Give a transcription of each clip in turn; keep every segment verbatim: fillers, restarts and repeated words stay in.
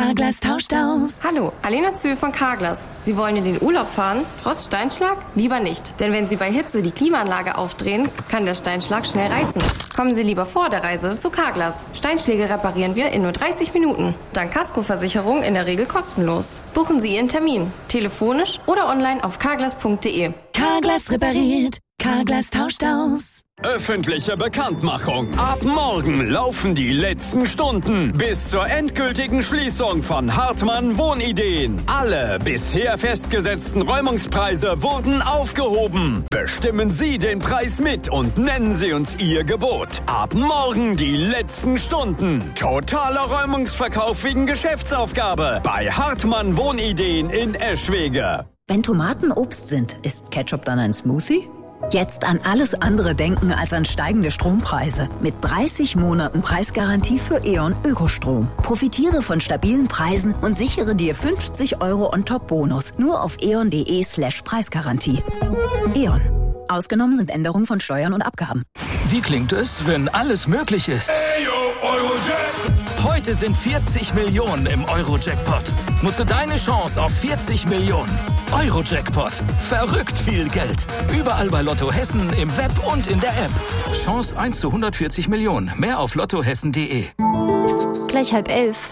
Carglass tauscht aus. Hallo, Alena Zühl von Carglass. Sie wollen in den Urlaub fahren, trotz Steinschlag? Lieber nicht. Denn wenn Sie bei Hitze die Klimaanlage aufdrehen, kann der Steinschlag schnell reißen. Kommen Sie lieber vor der Reise zu Carglass. Steinschläge reparieren wir in nur dreißig Minuten. Dank Kaskoversicherung in der Regel kostenlos. Buchen Sie Ihren Termin. Telefonisch oder online auf carglass punkt de. Carglass repariert. Carglass tauscht aus. Öffentliche Bekanntmachung. Ab morgen laufen die letzten Stunden bis zur endgültigen Schließung von Hartmann Wohnideen. Alle bisher festgesetzten Räumungspreise wurden aufgehoben. Bestimmen Sie den Preis mit und nennen Sie uns Ihr Gebot. Ab morgen die letzten Stunden. Totaler Räumungsverkauf wegen Geschäftsaufgabe bei Hartmann Wohnideen in Eschwege. Wenn Tomaten Obst sind, ist Ketchup dann ein Smoothie? Jetzt an alles andere denken als an steigende Strompreise. Mit dreißig Monaten Preisgarantie für E.ON Ökostrom. Profitiere von stabilen Preisen und sichere dir fünfzig Euro On-Top-Bonus. Nur auf eon.de slash Preisgarantie. E.ON. Ausgenommen sind Änderungen von Steuern und Abgaben. Wie klingt es, wenn alles möglich ist? Heute sind vierzig Millionen im Euro-Jackpot. Nutze deine Chance auf vierzig Millionen. Euro-Jackpot. Verrückt viel Geld. Überall bei Lotto Hessen, im Web und in der App. Chance eins zu hundertvierzig Millionen. Mehr auf lottohessen punkt de. Gleich halb elf.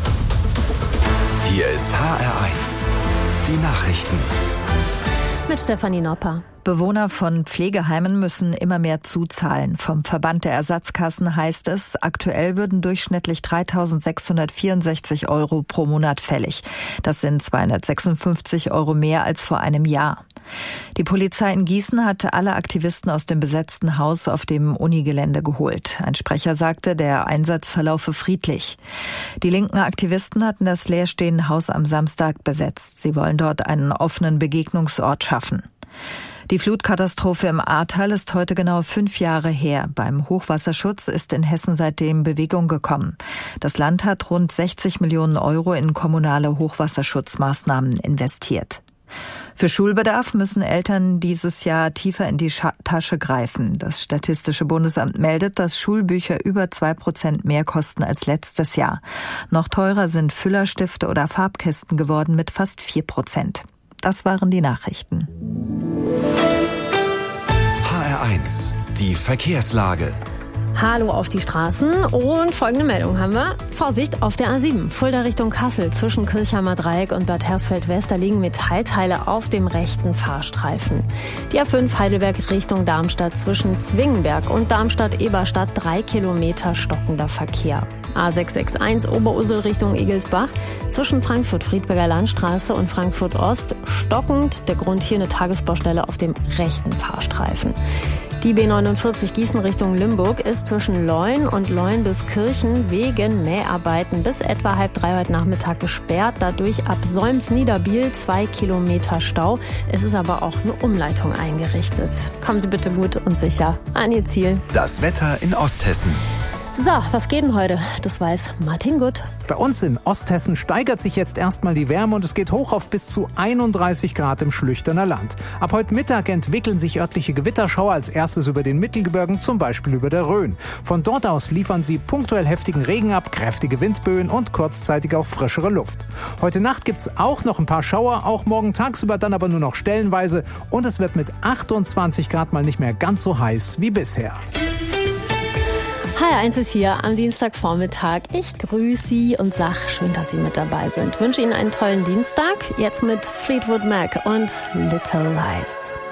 Hier ist H R eins. Die Nachrichten. Mit Stefanie Nopper. Bewohner von Pflegeheimen müssen immer mehr zuzahlen. Vom Verband der Ersatzkassen heißt es, aktuell würden durchschnittlich dreitausendsechshundertvierundsechzig Euro pro Monat fällig. Das sind zweihundertsechsundfünfzig Euro mehr als vor einem Jahr. Die Polizei in Gießen hatte alle Aktivisten aus dem besetzten Haus auf dem Unigelände geholt. Ein Sprecher sagte, der Einsatz verlaufe friedlich. Die linken Aktivisten hatten das leerstehende Haus am Samstag besetzt. Sie wollen dort einen offenen Begegnungsort schaffen. Die Flutkatastrophe im Ahrtal ist heute genau fünf Jahre her. Beim Hochwasserschutz ist in Hessen seitdem Bewegung gekommen. Das Land hat rund sechzig Millionen Euro in kommunale Hochwasserschutzmaßnahmen investiert. Für Schulbedarf müssen Eltern dieses Jahr tiefer in die Scha- Tasche greifen. Das Statistische Bundesamt meldet, dass Schulbücher über zwei Prozent mehr kosten als letztes Jahr. Noch teurer sind Füllerstifte oder Farbkästen geworden mit fast vier Prozent. Das waren die Nachrichten. H R eins. Die Verkehrslage. Hallo auf die Straßen und folgende Meldung haben wir. Vorsicht auf der A sieben, Fulda Richtung Kassel zwischen Kirchheimer Dreieck und Bad Hersfeld-West. Da liegen Metallteile auf dem rechten Fahrstreifen. Die A fünf Heidelberg Richtung Darmstadt zwischen Zwingenberg und Darmstadt-Eberstadt drei Kilometer stockender Verkehr. A sechs sechs eins Oberursel Richtung Egelsbach zwischen Frankfurt-Friedberger Landstraße und Frankfurt-Ost stockend. Der Grund hier eine Tagesbaustelle auf dem rechten Fahrstreifen. Die B neunundvierzig Gießen Richtung Limburg ist zwischen Leun und Leun-Biskirchen wegen Mäharbeiten bis etwa halb drei heute Nachmittag gesperrt. Dadurch ab Solms-Niederbiel zwei Kilometer Stau. Es ist aber auch eine Umleitung eingerichtet. Kommen Sie bitte gut und sicher an Ihr Ziel. Das Wetter in Osthessen. So, was geht denn heute? Das weiß Martin Gutt. Bei uns in Osthessen steigert sich jetzt erstmal die Wärme und es geht hoch auf bis zu einunddreißig Grad im Schlüchterner Land. Ab heute Mittag entwickeln sich örtliche Gewitterschauer als erstes über den Mittelgebirgen, zum Beispiel über der Rhön. Von dort aus liefern sie punktuell heftigen Regen ab, kräftige Windböen und kurzzeitig auch frischere Luft. Heute Nacht gibt's auch noch ein paar Schauer, auch morgen tagsüber dann aber nur noch stellenweise und es wird mit achtundzwanzig Grad mal nicht mehr ganz so heiß wie bisher. H R eins ist hier am Dienstagvormittag. Ich grüße Sie und sag, schön, dass Sie mit dabei sind. Ich wünsche Ihnen einen tollen Dienstag. Jetzt mit Fleetwood Mac und Little Lies.